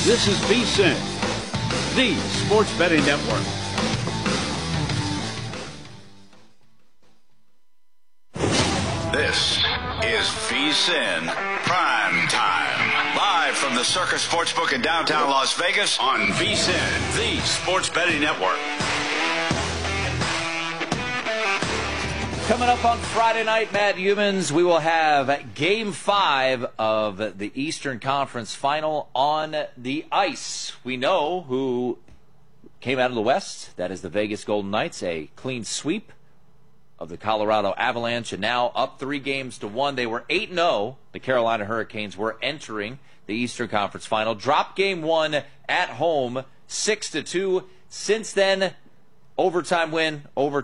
This is VSiN, the Sports Betting Network. This is VSiN Prime Time. Live from the Circus Sportsbook in downtown Las Vegas On VSiN, the Sports Betting Network. Coming up on Friday night, Matt Youmans, we will have Game 5 of the Eastern Conference Final on the ice. We know who came out of the West. That is the Vegas Golden Knights, a clean sweep of the Colorado Avalanche, and now up 3-1. They were 8-0. The Carolina Hurricanes were entering the Eastern Conference Final. Dropped Game 1 at home, 6-2. Since then, overtime win,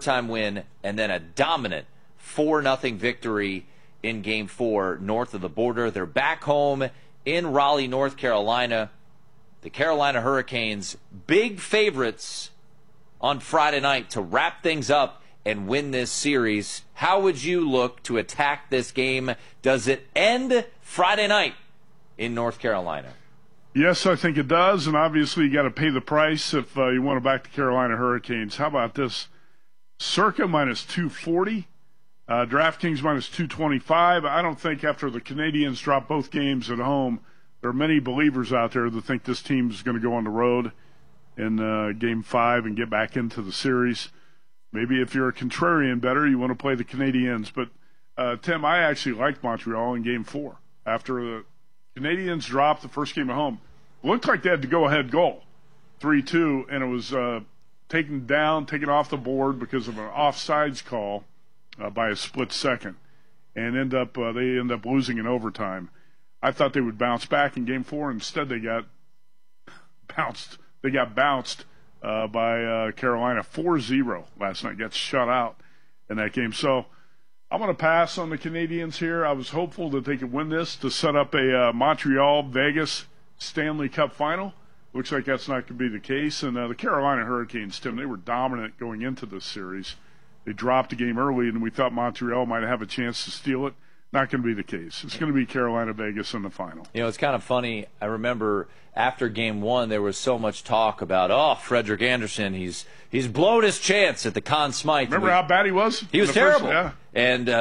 and then a dominant 4-0 victory in Game 4 north of the border. They're back home in Raleigh, North Carolina. The Carolina Hurricanes, big favorites on Friday night to wrap things up and win this series. How would you look to attack this game? Does it end Friday night in North Carolina? Yes, I think it does, and obviously you got to pay the price if you want to back the Carolina Hurricanes. How about this? Circa minus 240, DraftKings minus 225. I don't think after the Canadians dropped both games at home, there are many believers out there that think this team's going to go on the road in Game 5 and get back into the series. Maybe if you're a contrarian bettor, you want to play the Canadiens. But, Tim, I actually liked Montreal in Game 4. After the Canadians dropped the first game at home, it looked like they had the go-ahead goal, 3-2, and it was taken off the board because of an offsides call by a split second. And they end up losing in overtime. I thought they would bounce back in Game 4. Instead, they got bounced. They got bounced by Carolina 4-0 last night. Got shut out in that game. So I'm going to pass on the Canadians here. I was hopeful that they could win this to set up a Montreal-Vegas Stanley Cup final. Looks like that's not going to be the case. And the Carolina Hurricanes, Tim, they were dominant going into this series. They dropped a game early, and we thought Montreal might have a chance to steal it. Not going to be the case. It's going to be Carolina-Vegas in the final. You know, it's kind of funny. I remember after Game 1, there was so much talk about, Frederik Andersen, he's blown his chance at the Conn Smythe. Remember how bad he was? He was terrible. Yeah. And